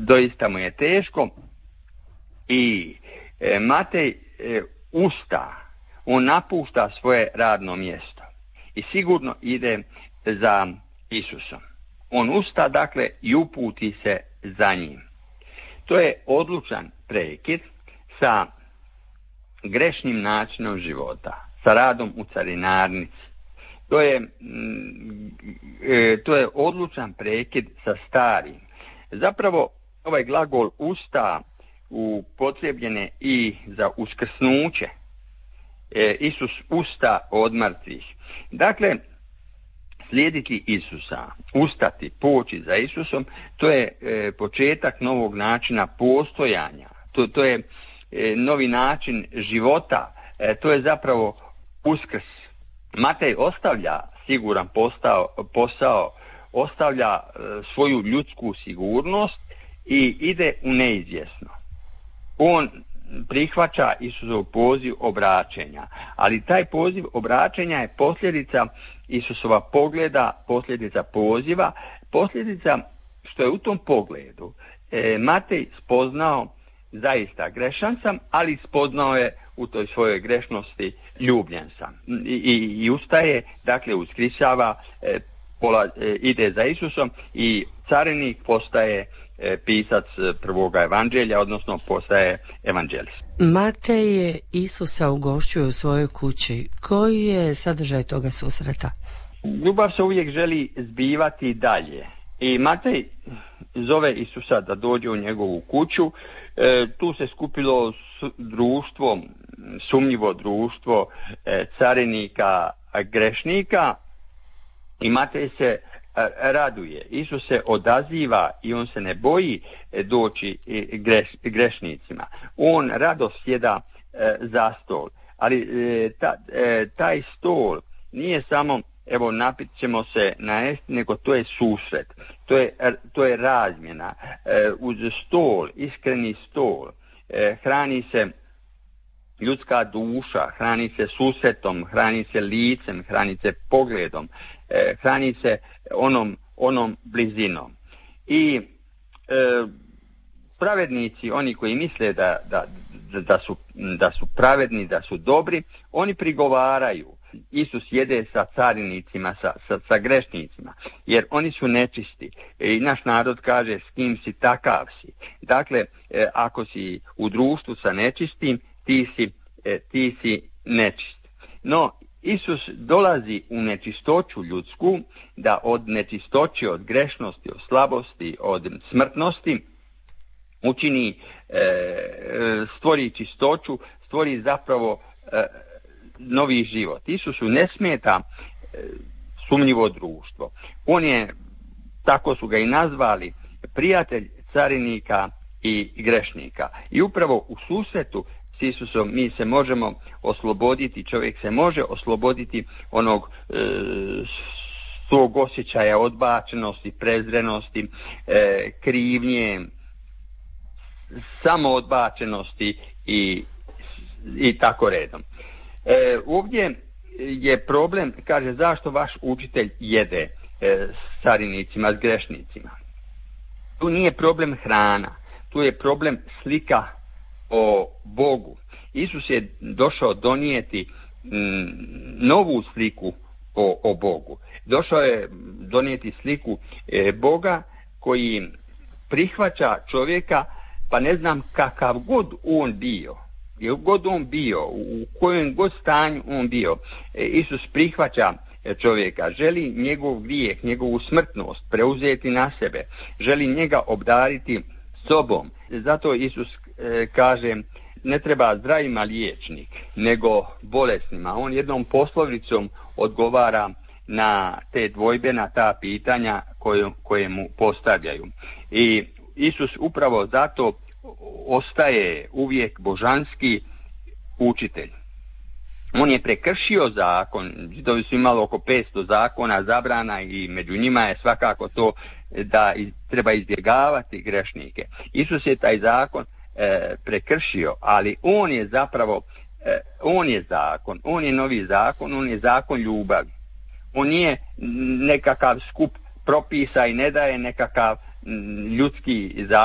doista mu je teško i Matej usta, on napušta svoje radno mjesto i sigurno ide za Isusom. On usta, dakle, i uputi se za njim. To je odlučan prekid sa grešnim načinom života, sa radom u carinarnici. To je odlučan prekid sa starim. Zapravo, ovaj glagol usta upotrebljen je i za uskrsnuće. Isus usta od mrtvih. Dakle, slijediti Isusa, ustati, poći za Isusom, to je početak novog načina postojanja. To je novi način života. To je zapravo uskrs. Matej ostavlja siguran posao, ostavlja svoju ljudsku sigurnost i ide u neizvjesno. On prihvaća Isusov poziv obraćenja, ali taj poziv obraćenja je posljedica Isusova pogleda, posljedica poziva, posljedica što je u tom pogledu Matej spoznao zaista grešan sam, ali spoznao je u toj svojoj grešnosti ljubljen sam. I ustaje, dakle uskrisava, ide za Isusom i carinik postaje pisac prvoga evanđelja, odnosno postaje evanđelist. Matej je Isusa ugošćuje u svojoj kući. Koji je sadržaj toga susreta? Ljubav se uvijek želi zbivati dalje. I Matej zove Isusa da dođe u njegovu kuću. Tu se skupilo društvo, sumnjivo društvo carinika, grešnika i Matej se raduje. Isus se odaziva i on se ne boji doći grešnicima. On rado sjeda za stol. Ali taj stol nije samo evo napit ćemo se najesti, nego to je susret. To je razmjena. Uz stol, iskreni stol, hrani se ljudska duša, hrani se susretom, hrani se licem, hrani se pogledom, hrani se onom blizinom. I pravednici, oni koji misle da su pravedni, da su dobri, oni prigovaraju. Isus jede sa carinicima, sa grešnicima, jer oni su nečisti. I naš narod kaže s kim si takav si. Dakle, ako si u društvu sa nečistim, ti si nečist. No, Isus dolazi u nečistoću ljudsku, da od nečistoće, od grešnosti, od slabosti, od smrtnosti učini, stvori čistoću, stvori zapravo novi život. Isusu ne smeta sumnjivo društvo. On je, tako su ga i nazvali, prijatelj carinika i grešnika. I upravo u susretu s Isusom mi se možemo osloboditi, čovjek se može osloboditi onog svog osjećaja odbačenosti, prezrenosti, krivnje, samoodbačenosti i tako redom. Ovdje je problem, kaže, zašto vaš učitelj jede s carinicima, s grešnicima. Tu nije problem hrana, tu je problem slika o Bogu. Isus je došao donijeti novu sliku o Bogu. Došao je donijeti sliku Boga koji prihvaća čovjeka, pa ne znam kakav god on bio. Jer god on bio, u kojem god stanju on bio, Isus prihvaća čovjeka, želi njegov grijeh, njegovu smrtnost preuzeti na sebe, želi njega obdariti sobom. Zato Isus kaže, ne treba zdravima liječnik, nego bolesnima. On jednom poslovicom odgovara na te dvojbe, na ta pitanja koje mu postavljaju. I Isus upravo zato ostaje uvijek božanski učitelj. On je prekršio zakon, Židovi su imali oko 500 zakona, zabrana i među njima je svakako to da treba izbjegavati grešnike. Isus je taj zakon prekršio, ali on je zapravo, on je zakon, on je novi zakon, on je zakon ljubavi. On nije nekakav skup propisa i ne daje nekakav ljudski zakon